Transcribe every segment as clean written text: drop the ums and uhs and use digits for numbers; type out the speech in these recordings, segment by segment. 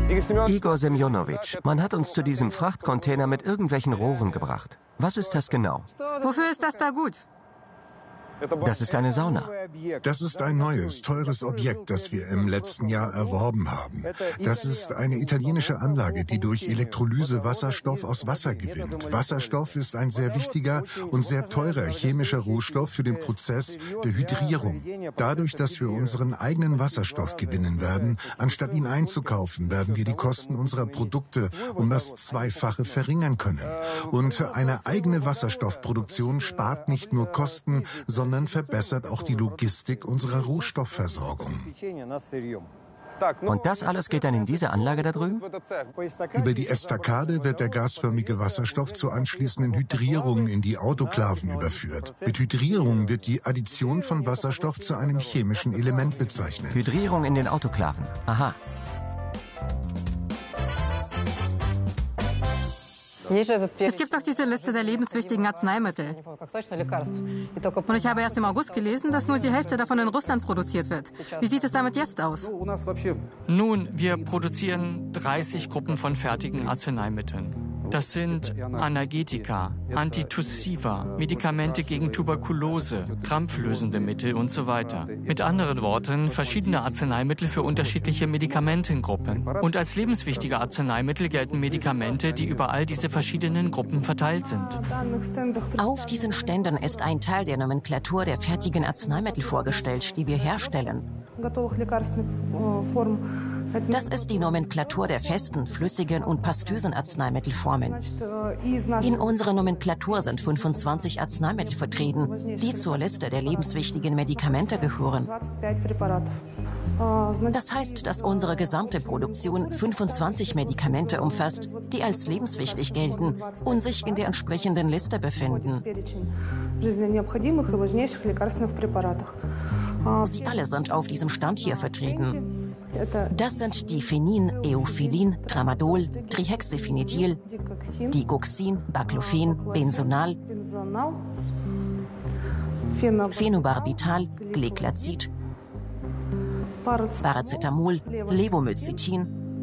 Igor Semjonovic, man hat uns zu diesem Frachtcontainer mit irgendwelchen Rohren gebracht. Was ist das genau? Wofür ist das da gut? Das ist eine Sauna. Das ist ein neues, teures Objekt, das wir im letzten Jahr erworben haben. Das ist eine italienische Anlage, die durch Elektrolyse Wasserstoff aus Wasser gewinnt. Wasserstoff ist ein sehr wichtiger und sehr teurer chemischer Rohstoff für den Prozess der Hydrierung. Dadurch, dass wir unseren eigenen Wasserstoff gewinnen werden, anstatt ihn einzukaufen, werden wir die Kosten unserer Produkte um das Zweifache verringern können. Und für eine eigene Wasserstoffproduktion spart nicht nur Kosten, sondern verbessert auch die Logistik unserer Rohstoffversorgung. Und das alles geht dann in diese Anlage da drüben? Über die Estakade wird der gasförmige Wasserstoff zur anschließenden Hydrierung in die Autoklaven überführt. Mit Hydrierung wird die Addition von Wasserstoff zu einem chemischen Element bezeichnet. Hydrierung in den Autoklaven. Aha. Es gibt auch diese Liste der lebenswichtigen Arzneimittel. Und ich habe erst im August gelesen, dass nur die Hälfte davon in Russland produziert wird. Wie sieht es damit jetzt aus? Nun, wir produzieren 30 Gruppen von fertigen Arzneimitteln. Das sind Analgetika, Antitussiva, Medikamente gegen Tuberkulose, krampflösende Mittel und so weiter. Mit anderen Worten, verschiedene Arzneimittel für unterschiedliche Medikamentengruppen. Und als lebenswichtige Arzneimittel gelten Medikamente, die über all diese verschiedenen Gruppen verteilt sind. Auf diesen Ständen ist ein Teil der Nomenklatur der fertigen Arzneimittel vorgestellt, die wir herstellen. Das ist die Nomenklatur der festen, flüssigen und pastösen Arzneimittelformen. In unserer Nomenklatur sind 25 Arzneimittel vertreten, die zur Liste der lebenswichtigen Medikamente gehören. Das heißt, dass unsere gesamte Produktion 25 Medikamente umfasst, die als lebenswichtig gelten und sich in der entsprechenden Liste befinden. Sie alle sind auf diesem Stand hier vertreten. Das sind Diphenin, Euphyllin, Tramadol, Trihexyphenidyl, Digoxin, Baclofen, Benzonal, Phenobarbital, Gleclazid, Paracetamol, Levomycin,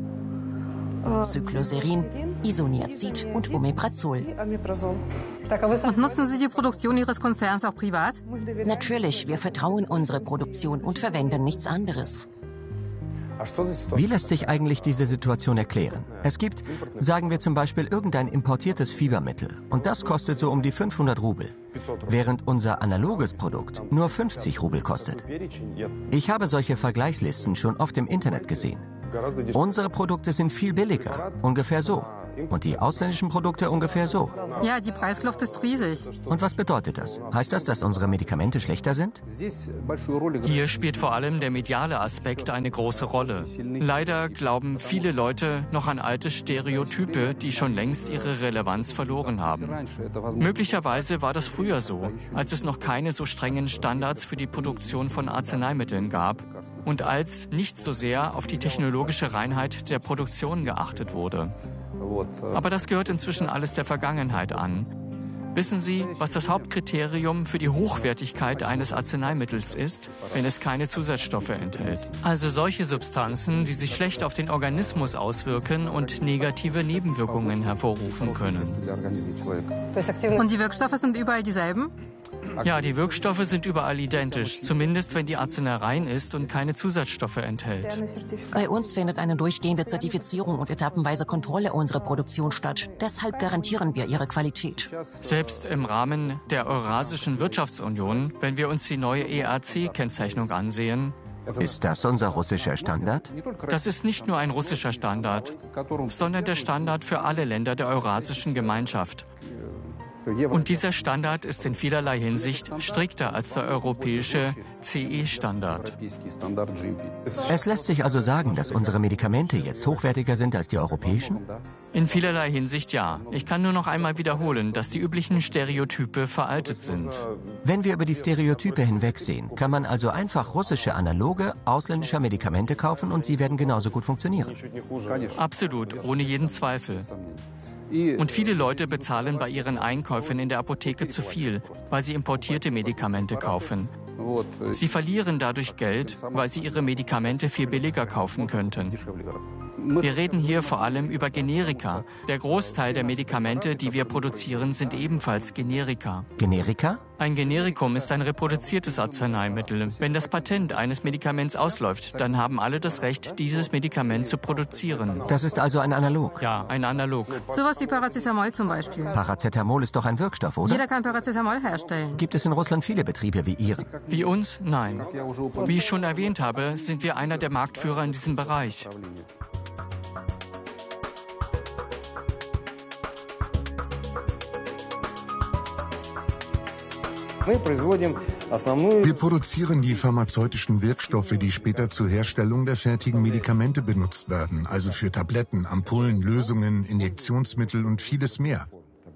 Cycloserin, Isoniazid und Omeprazol. Und nutzen Sie die Produktion Ihres Konzerns auch privat? Natürlich, wir vertrauen unsere Produktion und verwenden nichts anderes. Wie lässt sich eigentlich diese Situation erklären? Es gibt, sagen wir zum Beispiel, irgendein importiertes Fiebermittel und das kostet so um die 500 Rubel, während unser analoges Produkt nur 50 Rubel kostet. Ich habe solche Vergleichslisten schon oft im Internet gesehen. Unsere Produkte sind viel billiger, ungefähr so. Und die ausländischen Produkte ungefähr so. Ja, die Preiskluft ist riesig. Und was bedeutet das? Heißt das, dass unsere Medikamente schlechter sind? Hier spielt vor allem der mediale Aspekt eine große Rolle. Leider glauben viele Leute noch an alte Stereotype, die schon längst ihre Relevanz verloren haben. Möglicherweise war das früher so, als es noch keine so strengen Standards für die Produktion von Arzneimitteln gab und als nicht so sehr auf die technologische Reinheit der Produktion geachtet wurde. Aber das gehört inzwischen alles der Vergangenheit an. Wissen Sie, was das Hauptkriterium für die Hochwertigkeit eines Arzneimittels ist, wenn es keine Zusatzstoffe enthält? Also solche Substanzen, die sich schlecht auf den Organismus auswirken und negative Nebenwirkungen hervorrufen können. Und die Wirkstoffe sind überall dieselben? Ja, die Wirkstoffe sind überall identisch, zumindest wenn die Arznei rein ist und keine Zusatzstoffe enthält. Bei uns findet eine durchgehende Zertifizierung und etappenweise Kontrolle unserer Produktion statt. Deshalb garantieren wir ihre Qualität. Selbst im Rahmen der Eurasischen Wirtschaftsunion, wenn wir uns die neue EAC-Kennzeichnung ansehen, ist das unser russischer Standard? Das ist nicht nur ein russischer Standard, sondern der Standard für alle Länder der Eurasischen Gemeinschaft. Und dieser Standard ist in vielerlei Hinsicht strikter als der europäische CE-Standard. Es lässt sich also sagen, dass unsere Medikamente jetzt hochwertiger sind als die europäischen? In vielerlei Hinsicht ja. Ich kann nur noch einmal wiederholen, dass die üblichen Stereotype veraltet sind. Wenn wir über die Stereotype hinwegsehen, kann man also einfach russische Analoge ausländischer Medikamente kaufen und sie werden genauso gut funktionieren. Absolut, ohne jeden Zweifel. Und viele Leute bezahlen bei ihren Einkäufen in der Apotheke zu viel, weil sie importierte Medikamente kaufen. Sie verlieren dadurch Geld, weil sie ihre Medikamente viel billiger kaufen könnten. Wir reden hier vor allem über Generika. Der Großteil der Medikamente, die wir produzieren, sind ebenfalls Generika. Generika? Ein Generikum ist ein reproduziertes Arzneimittel. Wenn das Patent eines Medikaments ausläuft, dann haben alle das Recht, dieses Medikament zu produzieren. Das ist also ein Analog? Ja, ein Analog. Sowas wie Paracetamol zum Beispiel. Paracetamol ist doch ein Wirkstoff, oder? Jeder kann Paracetamol herstellen. Gibt es in Russland viele Betriebe wie Ihren? Wie uns? Nein. Wie ich schon erwähnt habe, sind wir einer der Marktführer in diesem Bereich. Wir produzieren die pharmazeutischen Wirkstoffe, die später zur Herstellung der fertigen Medikamente benutzt werden, also für Tabletten, Ampullen, Lösungen, Injektionsmittel und vieles mehr.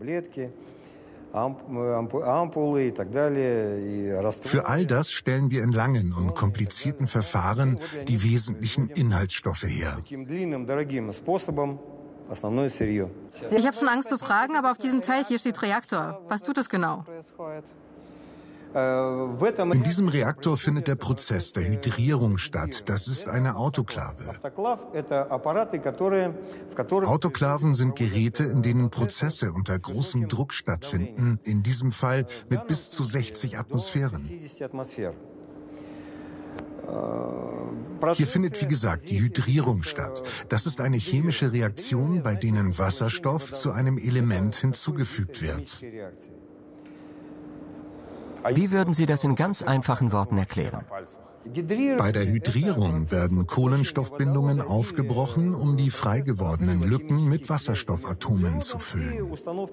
Für all das stellen wir in langen und komplizierten Verfahren die wesentlichen Inhaltsstoffe her. Ich habe schon Angst zu fragen, aber auf diesem Teil hier steht Reaktor. Was tut es genau? In diesem Reaktor findet der Prozess der Hydrierung statt. Das ist eine Autoklave. Autoklaven sind Geräte, in denen Prozesse unter großem Druck stattfinden, in diesem Fall mit bis zu 60 Atmosphären. Hier findet, wie gesagt, die Hydrierung statt. Das ist eine chemische Reaktion, bei denen Wasserstoff zu einem Element hinzugefügt wird. Wie würden Sie das in ganz einfachen Worten erklären? Bei der Hydrierung werden Kohlenstoffbindungen aufgebrochen, um die frei gewordenen Lücken mit Wasserstoffatomen zu füllen.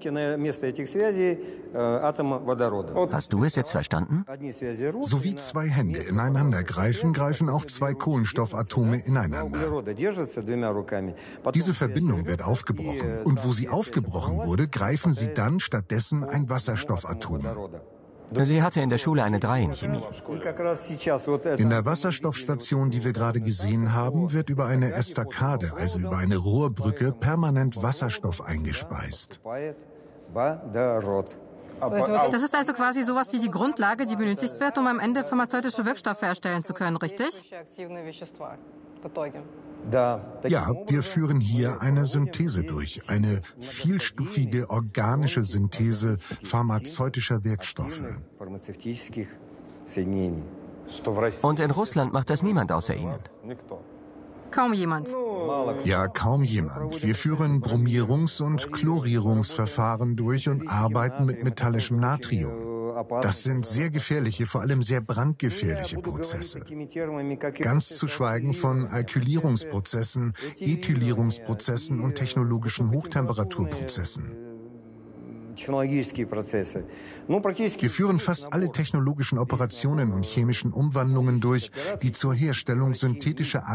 Hast du es jetzt verstanden? So wie zwei Hände ineinander greifen, greifen auch zwei Kohlenstoffatome ineinander. Diese Verbindung wird aufgebrochen und wo sie aufgebrochen wurde, greifen sie dann stattdessen ein Wasserstoffatom. Sie hatte in der Schule eine 3 in Chemie. In der Wasserstoffstation, die wir gerade gesehen haben, wird über eine Estakade, also über eine Rohrbrücke, permanent Wasserstoff eingespeist. Das ist also quasi sowas wie die Grundlage, die benötigt wird, um am Ende pharmazeutische Wirkstoffe herstellen zu können, richtig? Ja, wir führen hier eine Synthese durch, eine vielstufige organische Synthese pharmazeutischer Wirkstoffe. Und in Russland macht das niemand außer Ihnen? Kaum jemand. Ja, kaum jemand. Wir führen Bromierungs- und Chlorierungsverfahren durch und arbeiten mit metallischem Natrium. Das sind sehr gefährliche, vor allem sehr brandgefährliche Prozesse. Ganz zu schweigen von Alkylierungsprozessen, Ethylierungsprozessen und technologischen Hochtemperaturprozessen. Wir führen fast alle technologischen Operationen und chemischen Umwandlungen durch, die zur Herstellung synthetischer